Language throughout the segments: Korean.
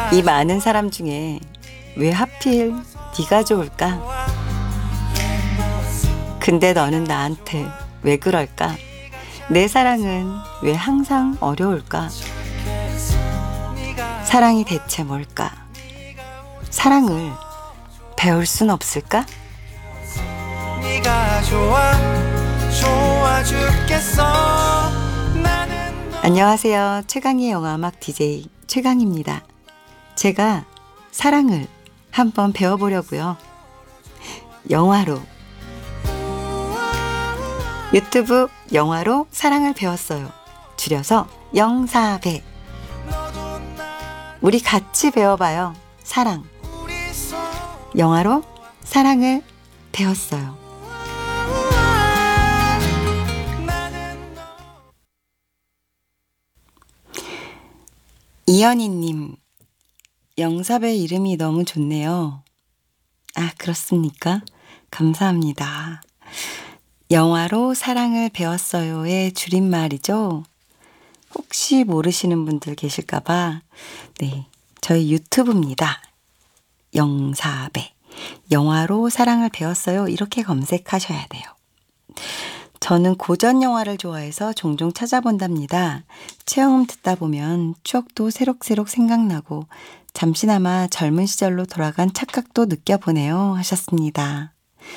이 많은 사람 중에 왜 하필 네가 좋을까? 근데 너는 나한테 왜 그럴까? 내 사랑은 왜 항상 어려울까? 사랑이 대체 뭘까? 사랑을 배울 순 없을까? 네가 좋아 죽겠어. 안녕하세요. 최강의 영화음악 DJ 최강입니다. 제가 사랑을 한번 배워보려고요. 영화로 유튜브 영화로 사랑을 배웠어요. 줄여서 영사배. 우리 같이 배워봐요. 사랑. 영화로 사랑을 배웠어요. 이현희님, 영사배 이름이 너무 좋네요. 아, 그렇습니까? 감사합니다. 영화로 사랑을 배웠어요의 줄임말이죠. 혹시 모르시는 분들 계실까봐, 네, 저희 유튜브입니다. 영사배. 영화로 사랑을 배웠어요. 이렇게 검색하셔야 돼요. 저는 고전 영화를 좋아해서 종종 찾아본답니다. 체험 듣다 보면 추억도 새록새록 생각나고 잠시나마 젊은 시절로 돌아간 착각도 느껴보네요. 하셨습니다.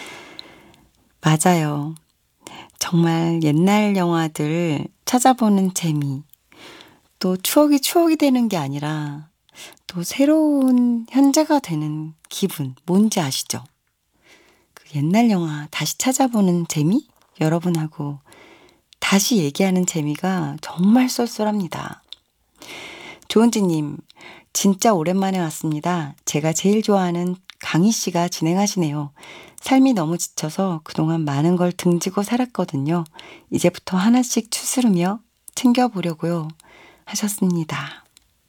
맞아요. 정말 옛날 영화들 찾아보는 재미, 또 추억이 되는 게 아니라 또 새로운 현재가 되는 기분, 뭔지 아시죠? 그 옛날 영화 다시 찾아보는 재미? 여러분하고 다시 얘기하는 재미가 정말 쏠쏠합니다. 조은지님, 진짜 오랜만에 왔습니다. 제가 제일 좋아하는 강희 씨가 진행하시네요. 삶이 너무 지쳐서 그동안 많은 걸 등지고 살았거든요. 이제부터 하나씩 추스르며 챙겨보려고요. 하셨습니다.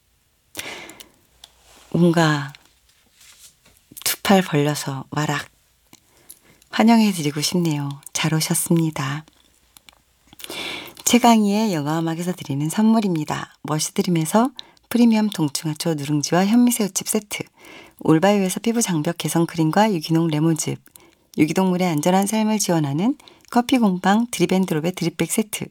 뭔가 두 팔 벌려서 와락 환영해드리고 싶네요. 잘 오셨습니다. 최강희의 영화음악에서 드리는 선물입니다. 머시드림에서 프리미엄 동충하초 누룽지와 현미새우칩 세트, 올바이오에서 피부 장벽 개선 크림과 유기농 레몬즙, 유기동물의 안전한 삶을 지원하는 커피 공방 드립앤드롭의 드립백 세트,